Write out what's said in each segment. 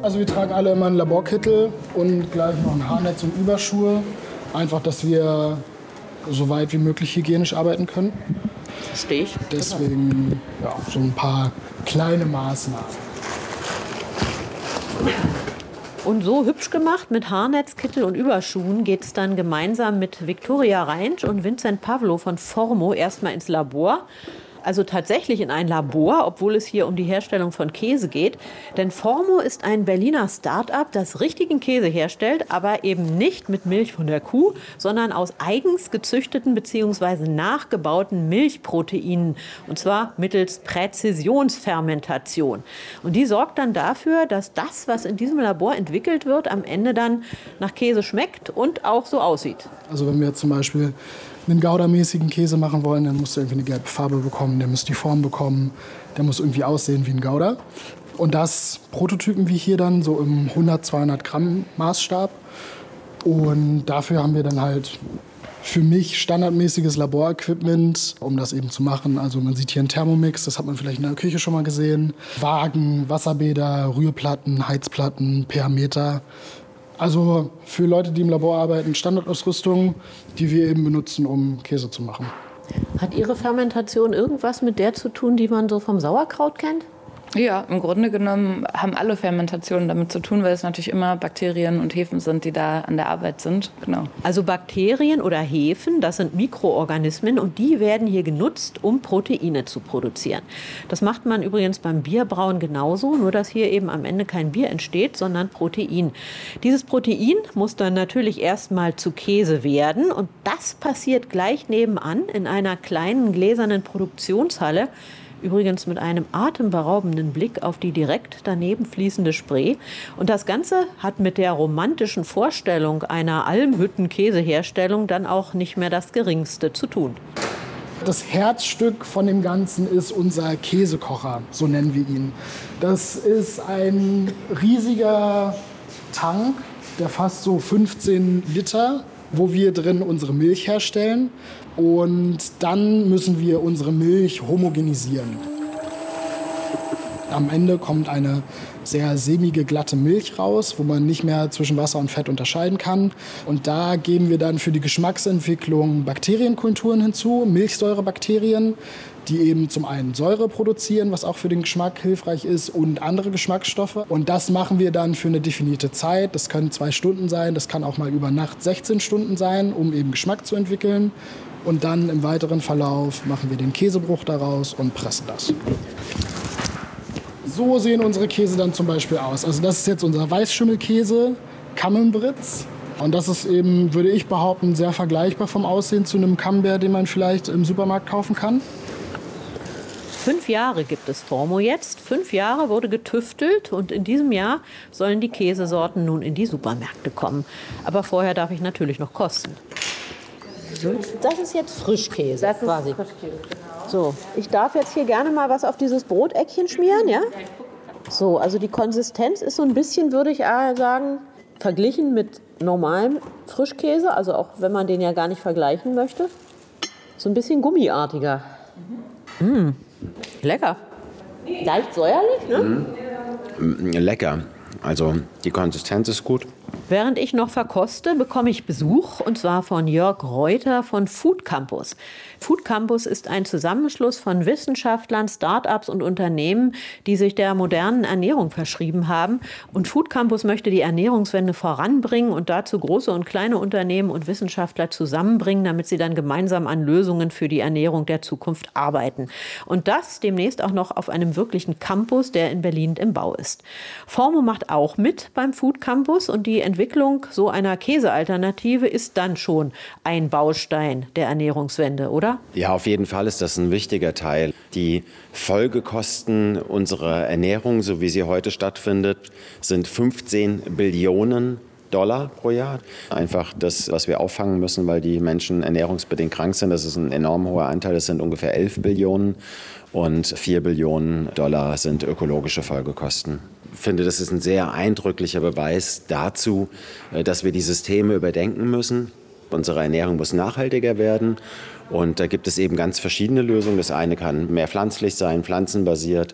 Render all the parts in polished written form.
Also wir tragen alle immer einen Laborkittel und gleich noch ein Haarnetz und Überschuhe. Einfach, dass wir so weit wie möglich hygienisch arbeiten können. Verstehe ich. Deswegen ja, so ein paar kleine Maßnahmen. Und so hübsch gemacht mit Haarnetz, Kittel und Überschuhen geht es dann gemeinsam mit Viktoria Reinsch und Vincent Pavlo von Formo erstmal ins Labor. Also tatsächlich in ein Labor, obwohl es hier um die Herstellung von Käse geht. Denn Formo ist ein Berliner Start-up, das richtigen Käse herstellt, aber eben nicht mit Milch von der Kuh, sondern aus eigens gezüchteten bzw. nachgebauten Milchproteinen. Und zwar mittels Präzisionsfermentation. Und die sorgt dann dafür, dass das, was in diesem Labor entwickelt wird, am Ende dann nach Käse schmeckt und auch so aussieht. Also wenn wir jetzt zum Beispiel einen Gouda-mäßigen Käse machen wollen, dann muss der irgendwie eine gelbe Farbe bekommen, der muss die Form bekommen, der muss irgendwie aussehen wie ein Gouda. Und das prototypen wir hier dann so im 100-200 Gramm Maßstab. Und dafür haben wir dann halt für mich standardmäßiges Laborequipment, um das eben zu machen. Also man sieht hier einen Thermomix, das hat man vielleicht in der Küche schon mal gesehen. Waagen, Wasserbäder, Rührplatten, Heizplatten, pH-Meter. Also für Leute, die im Labor arbeiten, Standardausrüstung, die wir eben benutzen, um Käse zu machen. Hat Ihre Fermentation irgendwas mit der zu tun, die man so vom Sauerkraut kennt? Ja, im Grunde genommen haben alle Fermentationen damit zu tun, weil es natürlich immer Bakterien und Hefen sind, die da an der Arbeit sind. Genau. Also Bakterien oder Hefen, das sind Mikroorganismen und die werden hier genutzt, um Proteine zu produzieren. Das macht man übrigens beim Bierbrauen genauso, nur dass hier eben am Ende kein Bier entsteht, sondern Protein. Dieses Protein muss dann natürlich erstmal zu Käse werden und das passiert gleich nebenan in einer kleinen gläsernen Produktionshalle. Übrigens mit einem atemberaubenden Blick auf die direkt daneben fließende Spree. Und das Ganze hat mit der romantischen Vorstellung einer Almhütten-Käseherstellung dann auch nicht mehr das Geringste zu tun. Das Herzstück von dem Ganzen ist unser Käsekocher, so nennen wir ihn. Das ist ein riesiger Tank, der fasst so 15 Liter, wo wir drin unsere Milch herstellen. Und dann müssen wir unsere Milch homogenisieren. Am Ende kommt eine sehr sämige, glatte Milch raus, wo man nicht mehr zwischen Wasser und Fett unterscheiden kann. Und da geben wir dann für die Geschmacksentwicklung Bakterienkulturen hinzu, Milchsäurebakterien, die eben zum einen Säure produzieren, was auch für den Geschmack hilfreich ist, und andere Geschmacksstoffe. Und das machen wir dann für eine definierte Zeit. Das können 2 Stunden sein, das kann auch mal über Nacht 16 Stunden sein, um eben Geschmack zu entwickeln. Und dann im weiteren Verlauf machen wir den Käsebruch daraus und pressen das. So sehen unsere Käse dann zum Beispiel aus. Also das ist jetzt unser Weißschimmelkäse, Camembert. Und das ist eben, würde ich behaupten, sehr vergleichbar vom Aussehen zu einem Camembert, den man vielleicht im Supermarkt kaufen kann. 5 Jahre gibt es Formo jetzt. 5 Jahre wurde getüftelt und in diesem Jahr sollen die Käsesorten nun in die Supermärkte kommen. Aber vorher darf ich natürlich noch kosten. Das ist jetzt Frischkäse quasi. Frischkäse, genau. So, ich darf jetzt hier gerne mal was auf dieses Broteckchen schmieren, ja? So, also die Konsistenz ist so ein bisschen, würde ich sagen, verglichen mit normalem Frischkäse, also auch wenn man den ja gar nicht vergleichen möchte, so ein bisschen gummiartiger. Lecker. Leicht säuerlich, ne? Lecker. Also die Konsistenz ist gut. Während ich noch verkoste, bekomme ich Besuch, und zwar von Jörg Reuter von Food Campus. Food Campus ist ein Zusammenschluss von Wissenschaftlern, Start-ups und Unternehmen, die sich der modernen Ernährung verschrieben haben. Und Food Campus möchte die Ernährungswende voranbringen und dazu große und kleine Unternehmen und Wissenschaftler zusammenbringen, damit sie dann gemeinsam an Lösungen für die Ernährung der Zukunft arbeiten. Und das demnächst auch noch auf einem wirklichen Campus, der in Berlin im Bau ist. Formo macht auch mit beim Food Campus und die Entwicklung so einer Käsealternative ist dann schon ein Baustein der Ernährungswende, oder? Ja, auf jeden Fall ist das ein wichtiger Teil. Die Folgekosten unserer Ernährung, so wie sie heute stattfindet, sind 15 Billionen $ pro Jahr. Einfach das, was wir auffangen müssen, weil die Menschen ernährungsbedingt krank sind. Das ist ein enorm hoher Anteil. Das sind ungefähr 11 Billionen und 4 Billionen $ sind ökologische Folgekosten. Ich finde, das ist ein sehr eindrücklicher Beweis dazu, dass wir die Systeme überdenken müssen. Unsere Ernährung muss nachhaltiger werden. Und da gibt es eben ganz verschiedene Lösungen. Das eine kann mehr pflanzlich sein, pflanzenbasiert.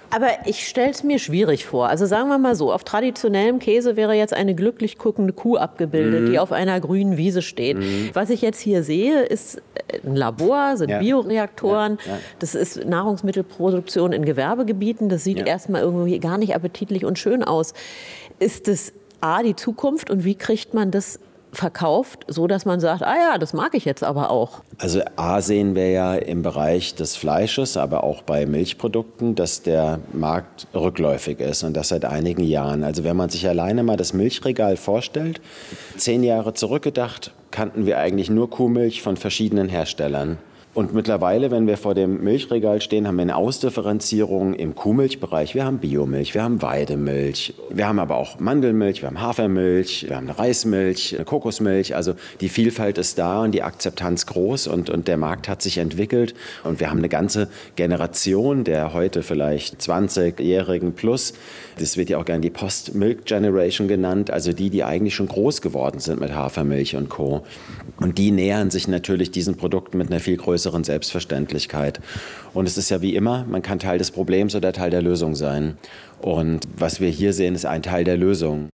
Aber ich stelle es mir schwierig vor. Also sagen wir mal so, auf traditionellem Käse wäre jetzt eine glücklich guckende Kuh abgebildet, die auf einer grünen Wiese steht. Was ich jetzt hier sehe, ist ein Labor, sind Bioreaktoren. Ja. Das ist Nahrungsmittelproduktion in Gewerbegebieten. Das sieht erstmal irgendwie gar nicht appetitlich und schön aus. Ist das A, die Zukunft, und wie kriegt man das verkauft, so dass man sagt, das mag ich jetzt aber auch? Also A, sehen wir ja im Bereich des Fleisches, aber auch bei Milchprodukten, dass der Markt rückläufig ist und das seit einigen Jahren. Also wenn man sich alleine mal das Milchregal vorstellt, 10 Jahre zurückgedacht, kannten wir eigentlich nur Kuhmilch von verschiedenen Herstellern. Und mittlerweile, wenn wir vor dem Milchregal stehen, haben wir eine Ausdifferenzierung im Kuhmilchbereich. Wir haben Biomilch, wir haben Weidemilch, wir haben aber auch Mandelmilch, wir haben Hafermilch, wir haben eine Reismilch, eine Kokosmilch. Also die Vielfalt ist da und die Akzeptanz groß und der Markt hat sich entwickelt. Und wir haben eine ganze Generation der heute vielleicht 20-Jährigen plus. Das wird ja auch gerne die Post-Milk-Generation genannt, also die eigentlich schon groß geworden sind mit Hafermilch und Co. Und die nähern sich natürlich diesen Produkten mit einer viel größeren Selbstverständlichkeit. Und es ist ja wie immer, man kann Teil des Problems oder Teil der Lösung sein. Und was wir hier sehen, ist ein Teil der Lösung.